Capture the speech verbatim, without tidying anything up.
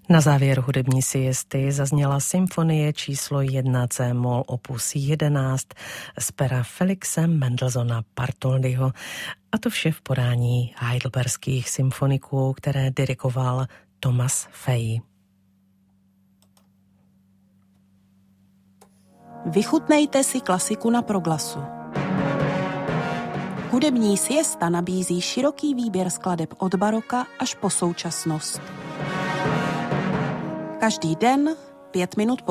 Na závěr hudební siesty zazněla symfonie číslo jedna C-moll opus jedenáct z pera Felixe Mendelssohna Bartholdyho, a to vše v podání heidelberských symfoniků, které dirigoval Thomas Fay. Vychutnejte si klasiku na Proglasu. Hudební siesta nabízí široký výběr skladeb od baroka až po současnost. Každý den pět minut po